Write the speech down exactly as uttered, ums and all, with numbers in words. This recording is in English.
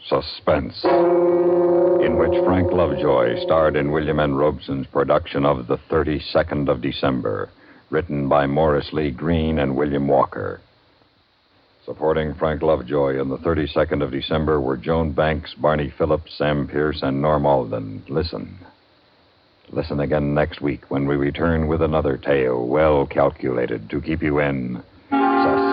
Suspense, in which Frank Lovejoy starred in William N. Robeson's production of The thirty-second of December, written by Morris Lee Green and William Walker. Supporting Frank Lovejoy in The thirty-second of December were Joan Banks, Barney Phillips, Sam Pierce, and Norm Alden. Listen. Listen again next week when we return with another tale well calculated to keep you in suspense.